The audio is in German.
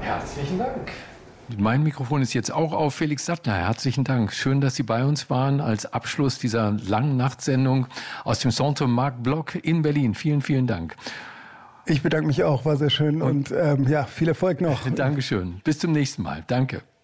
Herzlichen Dank. Mein Mikrofon ist jetzt auch auf. Felix Sattler, herzlichen Dank. Schön, dass Sie bei uns waren als Abschluss dieser langen Nachtsendung aus dem Centre Marc Bloch in Berlin. Vielen, vielen Dank. Ich bedanke mich auch, war sehr schön und viel Erfolg noch. Dankeschön. Bis zum nächsten Mal. Danke.